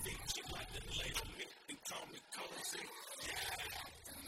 deep. She like to lay on me and call me cozy. Yeah.